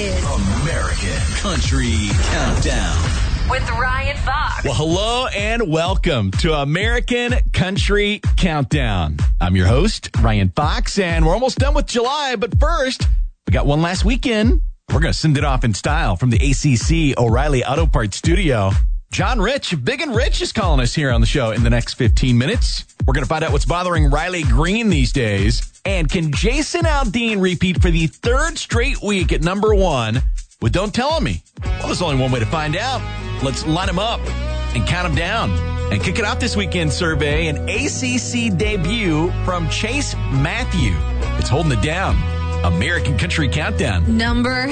is American Country Countdown with Ryan Fox. Well, hello and welcome to American Country Countdown. I'm your host, Ryan Fox, and we're almost done with July. But first, we got one last weekend. We're going to send it off in style from the ACC O'Reilly Auto Parts studio. John Rich, Big and Rich, is calling us here on the show in the next 15 minutes. We're going to find out what's bothering Riley Green these days. And can Jason Aldean repeat for the third straight week at number one with Don't Tell Me? Well, there's only one way to find out. Let's line them up and count them down. And kick it off this weekend survey, an ACC debut from Chase Matthew. It's holding it down. American Country Countdown. Number